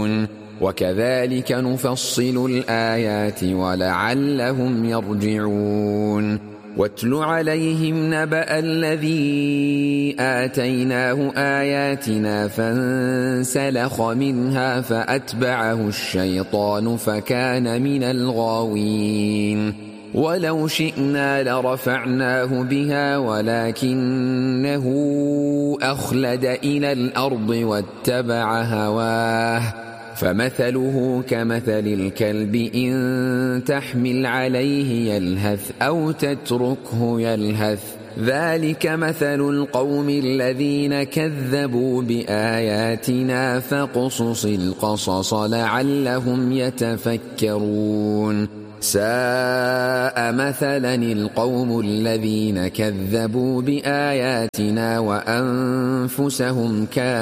وكذلك نفصل الآيات ولعلهم يرجعون واتل عليهم نبأ الذي آتيناه آياتنا فانسلخ منها فأتبعه الشيطان فكان من الغاوين ولو شئنا لرفعناه بها ولكنه أخلد إلى الأرض واتبع هواه فمثله كمثل الكلب إن تحمل عليه يلهث أو تتركه يلهث ذلك مثل القوم الذين كذبوا بآياتنا فاقصص القصص لعلهم يتفكرون ساء مثلا القوم الذين كذبوا بآياتنا وأنفسهم كافرون